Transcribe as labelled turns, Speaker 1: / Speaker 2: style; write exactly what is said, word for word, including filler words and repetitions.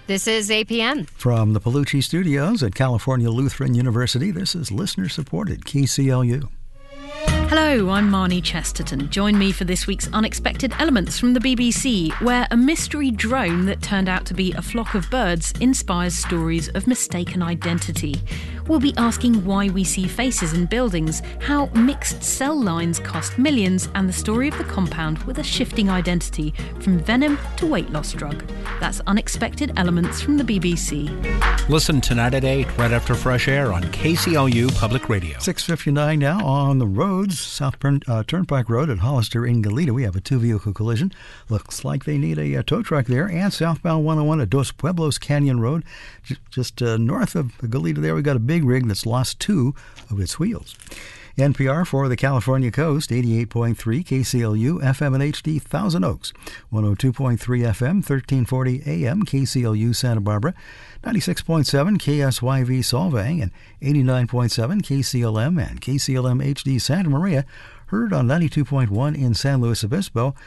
Speaker 1: This is A P N.
Speaker 2: From the Palucci Studios at California Lutheran University, this is listener-supported K C L U.
Speaker 3: Hello, I'm Marnie Chesterton. Join me for this week's Unexpected Elements from the B B C, where a mystery drone that turned out to be a flock of birds inspires stories of mistaken identity. We'll be asking why we see faces in buildings, how mixed cell lines cost millions, and the story of the compound with a shifting identity from venom to weight loss drug. That's Unexpected Elements from the B B C.
Speaker 4: Listen tonight at eight, right after Fresh Air on K C L U Public Radio.
Speaker 2: six fifty-nine now on the roads. South Burn, uh, Turnpike Road at Hollister in Goleta. We have a two-vehicle collision. Looks like they need a, a tow truck there. And southbound one oh one at Dos Pueblos Canyon Road, j- just uh, north of Goleta there, we got a big rig that's lost two of its wheels. N P R for the California coast, eighty-eight point three K C L U, F M and H D, Thousand Oaks, one oh two point three F M, thirteen forty A M, K C L U, Santa Barbara, ninety-six point seven K S Y V, Solvang, and eighty-nine point seven K C L M and K C L M H D, Santa Maria, heard on ninety-two point one in San Luis Obispo,